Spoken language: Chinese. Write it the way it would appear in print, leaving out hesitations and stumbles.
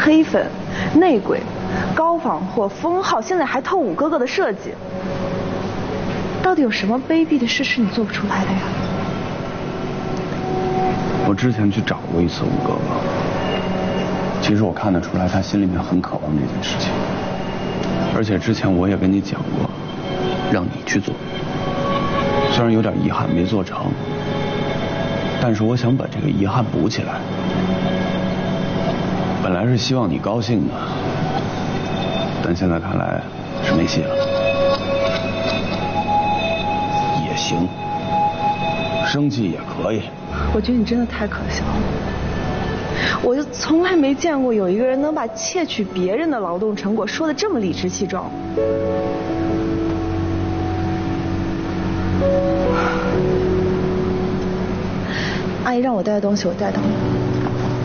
黑粉、内鬼、高仿货、封号，现在还偷五哥哥的设计。到底有什么卑鄙的事是你做不出来的呀？ 我之前去找过一次五哥哥，其实我看得出来他心里面很渴望这件事情，而且之前我也跟你讲过，让你去做。虽然有点遗憾没做成，但是我想把这个遗憾补起来。本来是希望你高兴的，但现在看来是没戏了。也行，生气也可以。 我觉得你真的太可笑了，我就从来没见过有一个人能把窃取别人的劳动成果说得这么理直气壮。阿姨让我带的东西我带到了。